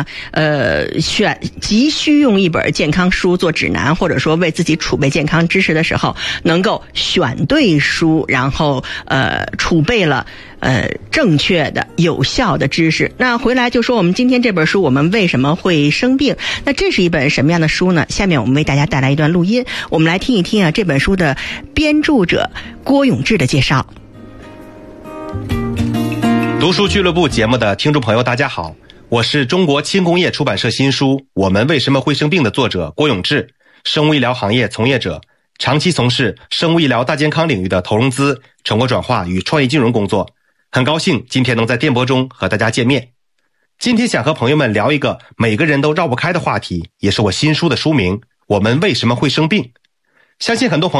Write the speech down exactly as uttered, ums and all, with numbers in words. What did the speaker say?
呃，选急需用一本健康书做指南，或者说为自己储备健康知识的时候，能够选对书，然后呃储备了呃正确的有效的知识。那回来就说我们今天这本书，我们为什么会生病？那这是一本什么样的书呢？下面我们为大家带来一段录音，我们来听一听啊这本书的编著者郭永志的介绍。 读书俱乐部节目的听众朋友大家好，我是中国轻工业出版社新书《我们为什么会生病》的作者郭永志，生物医疗行业从业者，长期从事生物医疗大健康领域的投融资、成果转化与创业金融工作。很高兴今天能在电波中和大家见面。今天想和朋友们聊一个每个人都绕不开的话题，也是我新书的书名《我们为什么会生病》。相信很多朋友